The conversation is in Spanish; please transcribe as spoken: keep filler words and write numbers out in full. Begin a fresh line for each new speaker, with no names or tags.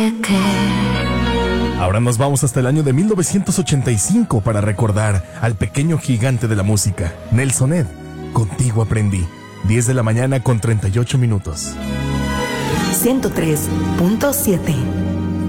Ahora nos vamos hasta el año de mil novecientos ochenta y cinco para recordar al pequeño gigante de la música, Nelson Ed. Contigo aprendí. diez de la mañana con treinta y ocho minutos.
ciento tres punto siete